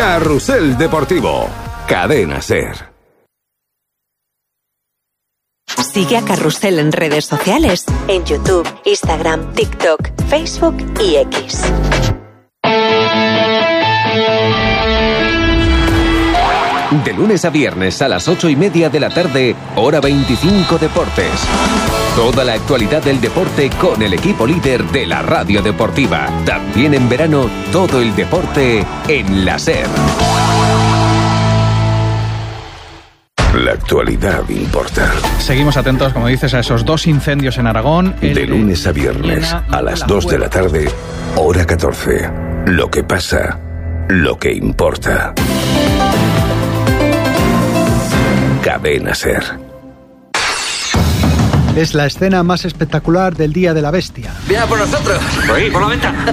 Carrusel Deportivo. Cadena SER. Sigue a Carrusel en redes sociales, en YouTube, Instagram, TikTok, Facebook y X. De lunes a viernes a las 8:30 de la tarde, Hora 25 Deportes. Toda la actualidad del deporte con el equipo líder de la radio deportiva. También en verano, todo el deporte en la SER. La actualidad importa. Seguimos atentos, como dices, a esos 2 incendios en Aragón. De lunes a viernes a las 2 de la tarde, hora 14. Lo que pasa, lo que importa. Cadena SER. Es la escena más espectacular del Día de la Bestia. ¡Viene por nosotros! ¡Por la ventana!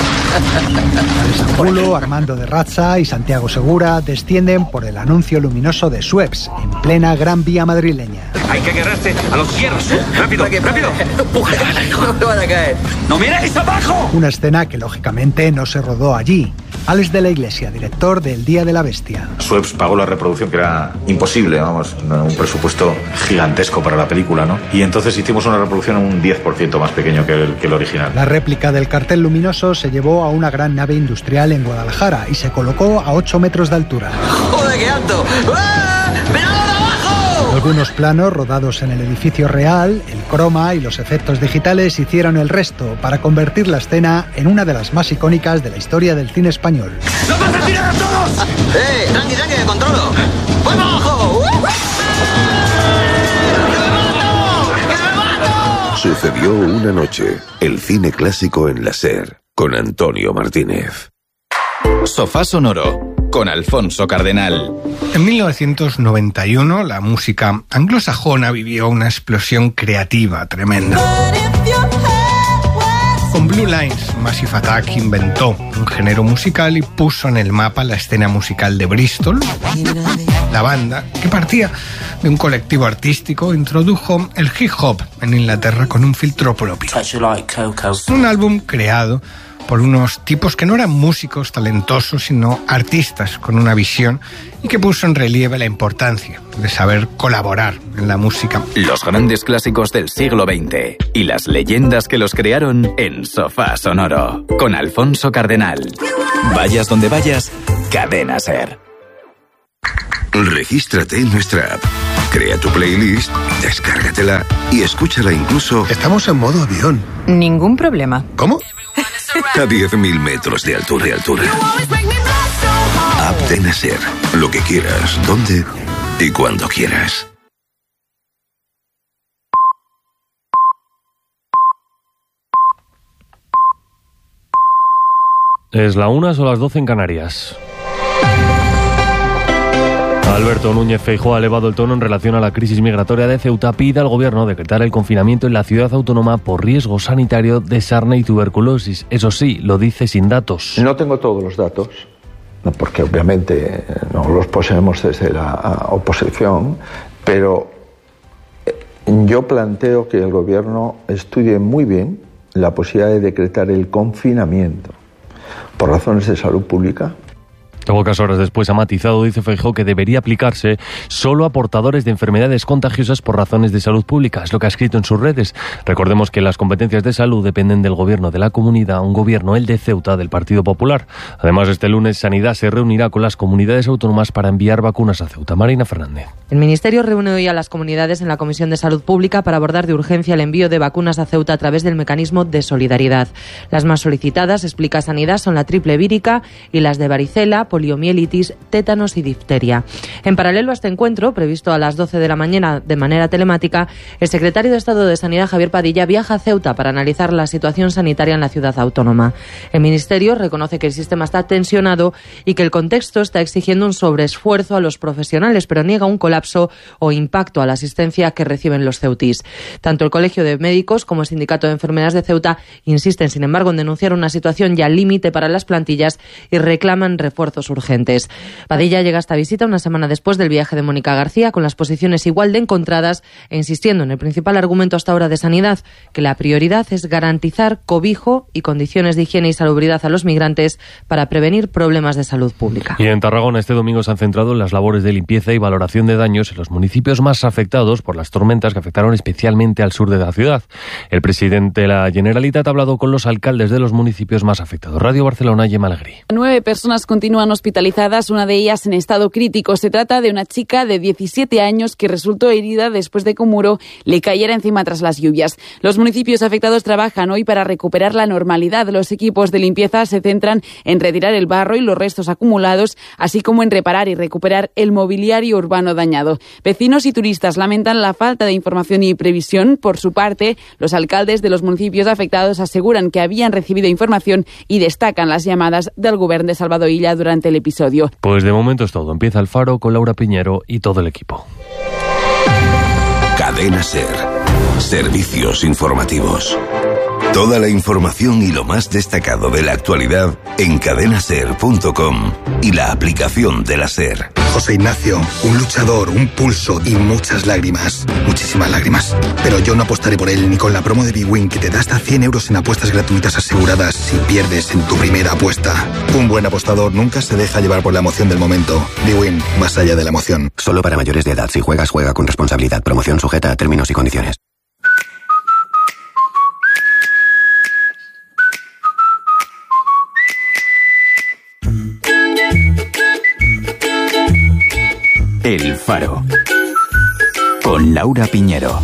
Julio, Armando de Razza y Santiago Segura descienden por el anuncio luminoso de Suez, en plena Gran Vía madrileña. Hay que agarrarse a los hierros. ¡Rápido, rápido! ¡No me van a caer! ¡No miréis abajo! Una escena que lógicamente no se rodó allí. Alex de la Iglesia, director del Día de la Bestia. Suez pagó la reproducción, que era imposible, vamos, un presupuesto gigantesco para la película, ¿no? Y entonces hicimos una reproducción un 10% más pequeño que el original. La réplica del cartel luminoso se llevó a una gran nave industrial en Guadalajara y se colocó a 8 metros de altura. ¡Joder, qué alto! ¡Ah! ¡Mirad abajo! Algunos planos rodados en el edificio real, el croma y los efectos digitales hicieron el resto para convertir la escena en una de las más icónicas de la historia del cine español. ¡Nos vas a tirar a todos! Tranqui, que controlo. ¡Voy abajo! Sucedió una noche, el cine clásico en la SER, con Antonio Martínez. Sofá Sonoro, con Alfonso Cardenal. En 1991, la música anglosajona vivió una explosión creativa tremenda. Con Blue Lines, Massive Attack inventó un género musical y puso en el mapa la escena musical de Bristol. La banda, que partía de un colectivo artístico, introdujo el hip hop en Inglaterra con un filtro propio. Un álbum creado por unos tipos que no eran músicos talentosos, sino artistas con una visión, y que puso en relieve la importancia de saber colaborar en la música. Los grandes clásicos del siglo XX y las leyendas que los crearon en Sofá Sonoro, con Alfonso Cardenal. Vayas donde vayas, Cadena SER. Regístrate en nuestra app. Crea tu playlist, descárgatela y escúchala incluso... Estamos en modo avión. Ningún problema. ¿Cómo? A 10.000 metros de altura. App de SER. Lo que quieras, donde y cuando quieras. Es la 1, son las 12 en Canarias. Alberto Núñez Feijóo ha elevado el tono en relación a la crisis migratoria de Ceuta. Pide al gobierno decretar el confinamiento en la ciudad autónoma por riesgo sanitario de sarna y tuberculosis. Eso sí, lo dice sin datos. No tengo todos los datos, porque obviamente no los poseemos desde la oposición, pero yo planteo que el gobierno estudie muy bien la posibilidad de decretar el confinamiento por razones de salud pública. Pocas horas después ha matizado, dice Feijóo, que debería aplicarse solo a portadores de enfermedades contagiosas por razones de salud pública. Es lo que ha escrito en sus redes. Recordemos que las competencias de salud dependen del gobierno de la comunidad, un gobierno, el de Ceuta, del Partido Popular. Además, este lunes Sanidad se reunirá con las comunidades autónomas para enviar vacunas a Ceuta. Marina Fernández. El Ministerio reúne hoy a las comunidades en la Comisión de Salud Pública para abordar de urgencia el envío de vacunas a Ceuta a través del mecanismo de solidaridad. Las más solicitadas, explica Sanidad, son la triple vírica y las de varicela, poliomielitis, tétanos y difteria. En paralelo a este encuentro, previsto a las 12 de la mañana de manera telemática, el secretario de Estado de Sanidad, Javier Padilla, viaja a Ceuta para analizar la situación sanitaria en la ciudad autónoma. El Ministerio reconoce que el sistema está tensionado y que el contexto está exigiendo un sobreesfuerzo a los profesionales, pero niega un colapso o impacto a la asistencia que reciben los ceutís. Tanto el Colegio de Médicos como el Sindicato de Enfermeras de Ceuta insisten, sin embargo, en denunciar una situación ya límite para las plantillas y reclaman refuerzos cuidados urgentes. Padilla llega a esta visita una semana después del viaje de Mónica García, con las posiciones igual de encontradas e insistiendo en el principal argumento hasta ahora de Sanidad, que la prioridad es garantizar cobijo y condiciones de higiene y salubridad a los migrantes para prevenir problemas de salud pública. Y en Tarragona este domingo se han centrado en las labores de limpieza y valoración de daños en los municipios más afectados por las tormentas que afectaron especialmente al sur de la ciudad. El presidente de la Generalitat ha hablado con los alcaldes de los municipios más afectados. Radio Barcelona, Gemma Alegrí. 9 personas continúan hospitalizadas, una de ellas en estado crítico. Se trata de una chica de 17 años que resultó herida después de que un muro le cayera encima tras las lluvias. Los municipios afectados trabajan hoy para recuperar la normalidad. Los equipos de limpieza se centran en retirar el barro y los restos acumulados, así como en reparar y recuperar el mobiliario urbano dañado. Vecinos y turistas lamentan la falta de información y previsión. Por su parte, los alcaldes de los municipios afectados aseguran que habían recibido información y destacan las llamadas del Govern de Salvador Illa durante el episodio. Pues de momento es todo. Empieza el Faro con Laura Piñero y todo el equipo. Cadena SER. Servicios informativos. Toda la información y lo más destacado de la actualidad en cadenaser.com y la aplicación de la SER. José Ignacio, un luchador, un pulso y muchas lágrimas. Muchísimas lágrimas. Pero yo no apostaré por él ni con la promo de bwin, que te da hasta 100 euros en apuestas gratuitas aseguradas si pierdes en tu primera apuesta. Un buen apostador nunca se deja llevar por la emoción del momento. bwin, más allá de la emoción. Solo para mayores de edad. Si juegas, juega con responsabilidad. Promoción sujeta a términos y condiciones. El Faro, con Laura Piñero.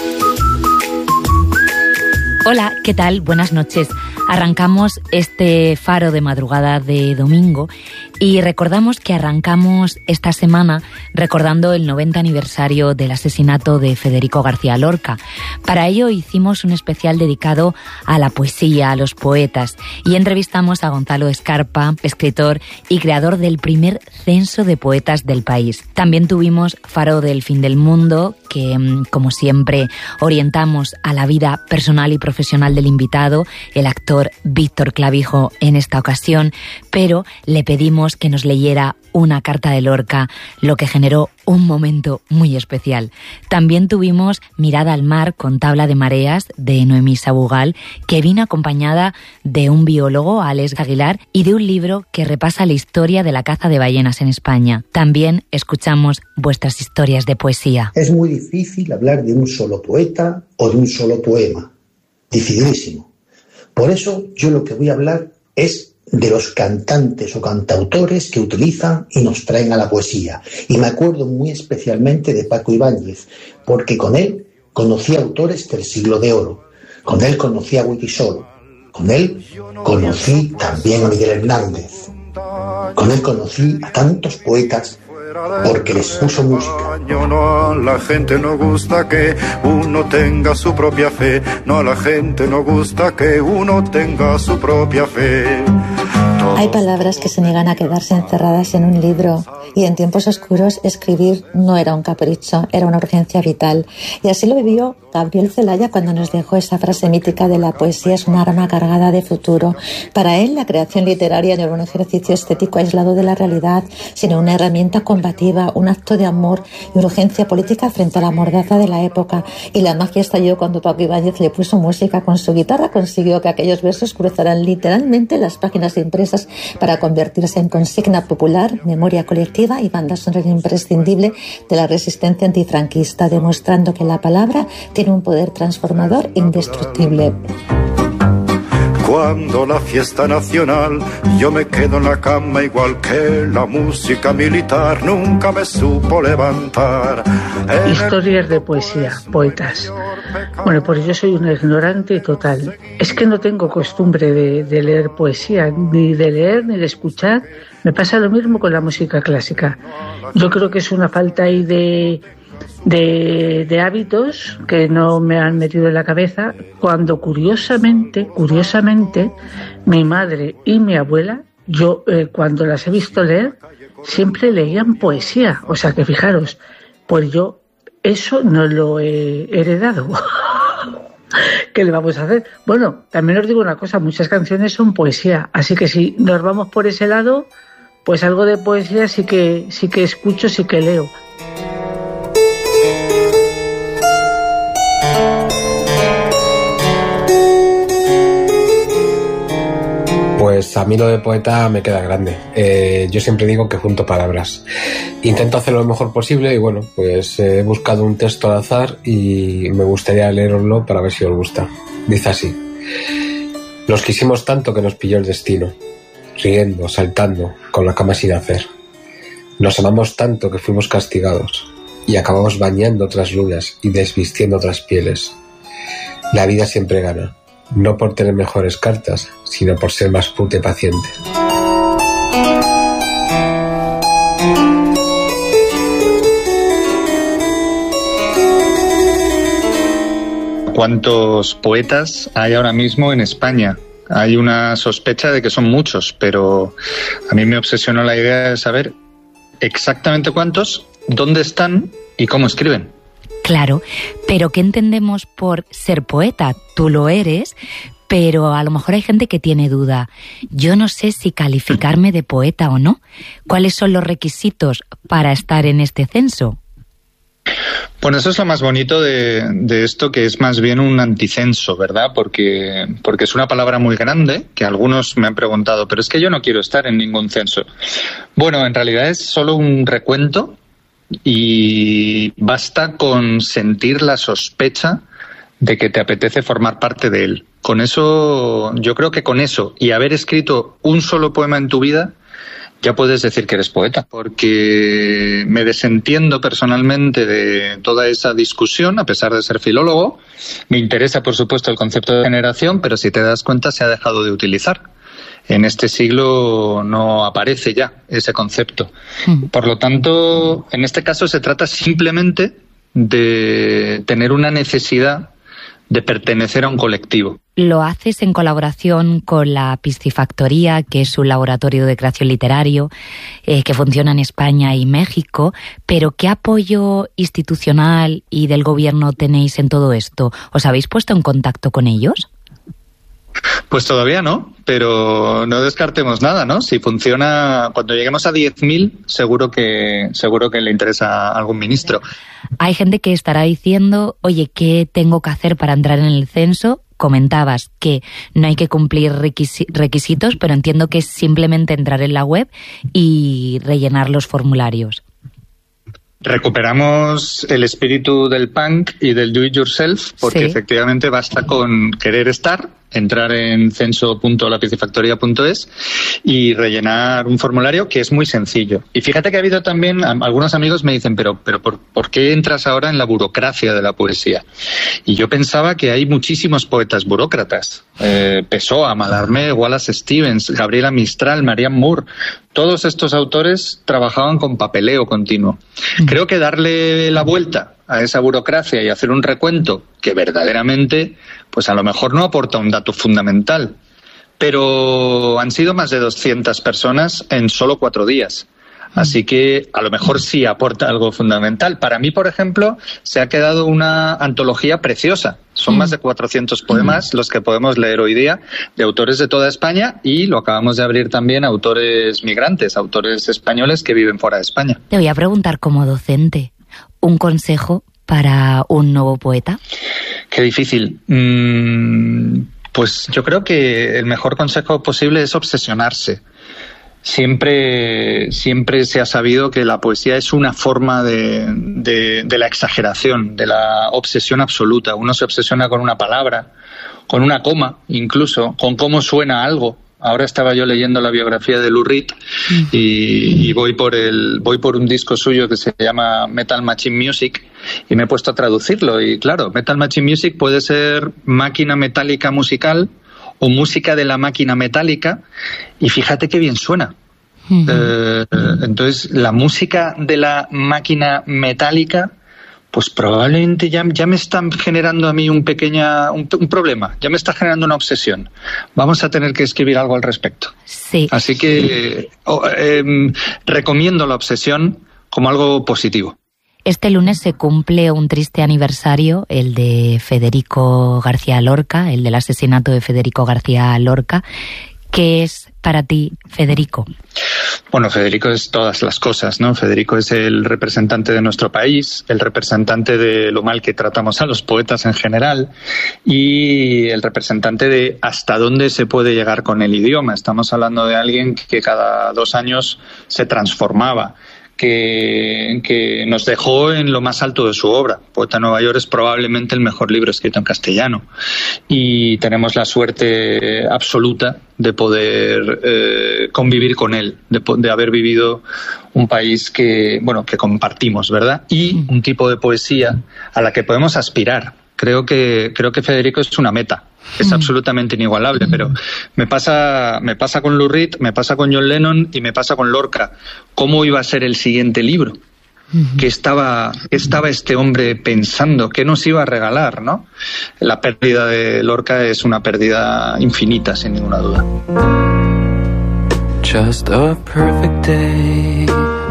Hola, ¿qué tal? Buenas noches. Arrancamos este Faro de madrugada de domingo y recordamos que arrancamos esta semana recordando el 90 aniversario del asesinato de Federico García Lorca. Para ello hicimos un especial dedicado a la poesía, a los poetas, y entrevistamos a Gonzalo Escarpa, escritor y creador del primer censo de poetas del país. También tuvimos Faro del fin del mundo, que como siempre orientamos a la vida personal y profesional del invitado, el actor Víctor Clavijo en esta ocasión, pero le pedimos que nos leyera una carta de Lorca, lo que generó un momento muy especial. También tuvimos Mirada al mar con tabla de mareas de Noemí Sabugal, que vino acompañada de un biólogo, Alex Aguilar, y de un libro que repasa la historia de la caza de ballenas en España. También escuchamos vuestras historias de poesía. Es muy difícil hablar de un solo poeta o de un solo poema. Dificilísimo. Por eso yo lo que voy a hablar es de los cantantes o cantautores que utilizan y nos traen a la poesía. Y me acuerdo muy especialmente de Paco Ibáñez, porque con él conocí autores del siglo de oro. Con él conocí a Wikisource. Con él conocí también a Miguel Hernández. Con él conocí a tantos poetas porque les puso música. No, a la gente no gusta que uno tenga su propia fe. No, a la gente no gusta que uno tenga su propia fe. Hay palabras que se niegan a quedarse encerradas en un libro, y en tiempos oscuros escribir no era un capricho, era una urgencia vital. Y así lo vivió Gabriel Celaya cuando nos dejó esa frase mítica de la poesía es un arma cargada de futuro. Para él, la creación literaria no era un ejercicio estético aislado de la realidad, sino una herramienta combativa, un acto de amor y urgencia política frente a la mordaza de la época. Y la magia estalló cuando Paco Ibáñez le puso música con su guitarra, consiguió que aquellos versos cruzaran literalmente las páginas impresas para convertirse en consigna popular, memoria colectiva y banda sonora imprescindible de la resistencia antifranquista, demostrando que la palabra tiene un poder transformador indestructible. Cuando la fiesta nacional, yo me quedo en la cama igual que la música militar nunca me supo levantar. Historias de poesía, poetas. Bueno, pues yo soy un ignorante total. Es que no tengo costumbre de leer poesía, ni de leer ni de escuchar. Me pasa lo mismo con la música clásica. Yo creo que es una falta ahí de hábitos que no me han metido en la cabeza, cuando curiosamente mi madre y mi abuela, yo cuando las he visto leer, siempre leían poesía. O sea que fijaros, pues yo eso no lo he heredado. ¿Qué le vamos a hacer? Bueno, también os digo una cosa, muchas canciones son poesía, así que si nos vamos por ese lado, pues algo de poesía sí que escucho, sí que leo. Pues a mí lo de poeta me queda grande. Yo siempre digo que junto palabras. Intento hacerlo lo mejor posible y bueno, pues he buscado un texto al azar y me gustaría leeroslo para ver si os gusta. Dice así: nos quisimos tanto que nos pilló el destino, riendo, saltando, con la cama sin hacer. Nos amamos tanto que fuimos castigados y acabamos bañando otras lunas y desvistiendo otras pieles. La vida siempre gana. No por tener mejores cartas, sino por ser más puta y paciente. ¿Cuántos poetas hay ahora mismo en España? Hay una sospecha de que son muchos, pero a mí me obsesionó la idea de saber exactamente cuántos, dónde están y cómo escriben. Claro, pero ¿qué entendemos por ser poeta? Tú lo eres, pero a lo mejor hay gente que tiene duda. Yo no sé si calificarme de poeta o no. ¿Cuáles son los requisitos para estar en este censo? Bueno, eso es lo más bonito de esto, que es más bien un anticenso, ¿verdad? Porque es una palabra muy grande, que algunos me han preguntado, pero es que yo no quiero estar en ningún censo. Bueno, en realidad es solo un recuento y basta con sentir la sospecha de que te apetece formar parte de él. Con eso, yo creo que con eso y haber escrito un solo poema en tu vida, ya puedes decir que eres poeta, porque me desentiendo personalmente de toda esa discusión, a pesar de ser filólogo. Me interesa, por supuesto, el concepto de generación, pero si te das cuenta se ha dejado de utilizar. En este siglo no aparece ya ese concepto. Por lo tanto, en este caso se trata simplemente de tener una necesidad de pertenecer a un colectivo. Lo haces en colaboración con la Piscifactoría, que es un laboratorio de creación literario que funciona en España y México, pero ¿qué apoyo institucional y del gobierno tenéis en todo esto? ¿Os habéis puesto en contacto con ellos? Pues todavía no, pero no descartemos nada, ¿no? Si funciona, cuando lleguemos a 10.000, seguro que le interesa a algún ministro. Hay gente que estará diciendo, oye, ¿qué tengo que hacer para entrar en el censo? Comentabas que no hay que cumplir requisitos, pero entiendo que es simplemente entrar en la web y rellenar los formularios. Recuperamos el espíritu del punk y del do it yourself, porque sí, efectivamente basta con querer estar, entrar en censo.lapiscifactoría.es y rellenar un formulario que es muy sencillo. Y fíjate que ha habido también, algunos amigos me dicen, pero ¿por qué entras ahora en la burocracia de la poesía? Y yo pensaba que hay muchísimos poetas burócratas. Pessoa, Mallarmé, Wallace Stevens, Gabriela Mistral, Marianne Moore. Todos estos autores trabajaban con papeleo continuo. Creo que darle la vuelta a esa burocracia y hacer un recuento que verdaderamente, pues a lo mejor no aporta un dato fundamental, pero han sido más de 200 personas en solo 4 días. Así que a lo mejor sí aporta algo fundamental. Para mí, por ejemplo, se ha quedado una antología preciosa. Son más de 400 poemas los que podemos leer hoy día de autores de toda España, y lo acabamos de abrir también a autores migrantes, autores españoles que viven fuera de España. Te voy a preguntar como docente, ¿un consejo para un nuevo poeta? Qué difícil. Pues yo creo que el mejor consejo posible es obsesionarse. Siempre se ha sabido que la poesía es una forma de la exageración, de la obsesión absoluta. Uno se obsesiona con una palabra, con una coma, incluso, con cómo suena algo. Ahora estaba yo leyendo la biografía de Lou Reed y voy por un disco suyo que se llama Metal Machine Music y me he puesto a traducirlo. Y claro, Metal Machine Music puede ser máquina metálica musical o música de la máquina metálica, y fíjate qué bien suena. Entonces, la música de la máquina metálica, pues probablemente ya me están generando a mí un problema, ya me está generando una obsesión. Vamos a tener que escribir algo al respecto. Sí. Así que recomiendo la obsesión como algo positivo. Este lunes se cumple un triste aniversario, el de Federico García Lorca, el del asesinato de Federico García Lorca. ¿Qué es para ti Federico? Bueno, Federico es todas las cosas, ¿no? Federico es el representante de nuestro país, el representante de lo mal que tratamos a los poetas en general y el representante de hasta dónde se puede llegar con el idioma. Estamos hablando de alguien que cada 2 años se transformaba, que nos dejó en lo más alto de su obra. Poeta de Nueva York es probablemente el mejor libro escrito en castellano y tenemos la suerte absoluta de poder convivir con él, de haber vivido un país que compartimos, ¿verdad? Y un tipo de poesía a la que podemos aspirar. Creo que Federico es una meta. Es absolutamente inigualable, pero me pasa con Lou Reed, me pasa con John Lennon y me pasa con Lorca. ¿Cómo iba a ser el siguiente libro? ¿Qué estaba este hombre pensando? ¿Qué nos iba a regalar, no? La pérdida de Lorca es una pérdida infinita, sin ninguna duda. Just a perfect day.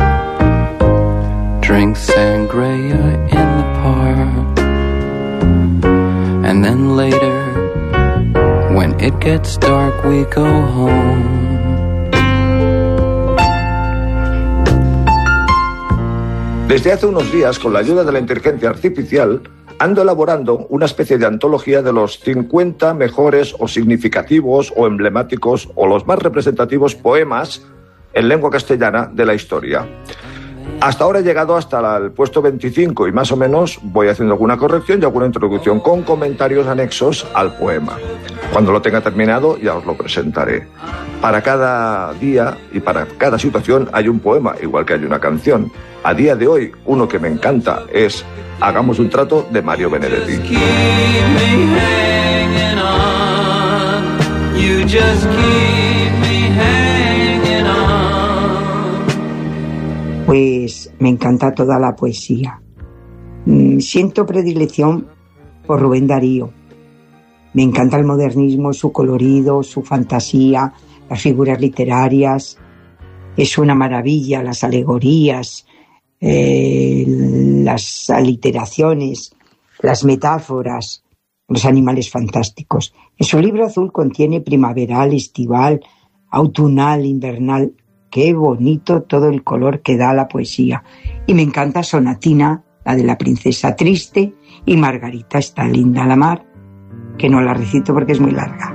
Drink sangria in the park. And then later, when it gets dark, we go home. Desde hace unos días, con la ayuda de la inteligencia artificial, ando elaborando una especie de antología de los 50 mejores o significativos o emblemáticos o los más representativos poemas en lengua castellana de la historia. Hasta ahora he llegado hasta el puesto 25 y más o menos voy haciendo alguna corrección y alguna introducción con comentarios anexos al poema. Cuando lo tenga terminado ya os lo presentaré. Para cada día y para cada situación hay un poema, igual que hay una canción. A día de hoy, uno que me encanta es Hagamos un trato, de Mario Benedetti. Pues me encanta toda la poesía. Siento predilección por Rubén Darío. Me encanta el modernismo, su colorido, su fantasía, las figuras literarias. Es una maravilla, las alegorías, las aliteraciones, las metáforas, los animales fantásticos. En su libro azul contiene primaveral, estival, autumnal, invernal. Qué bonito todo el color que da la poesía. Y me encanta Sonatina, la de la princesa triste, y Margarita está linda a la mar, que no la recito porque es muy larga.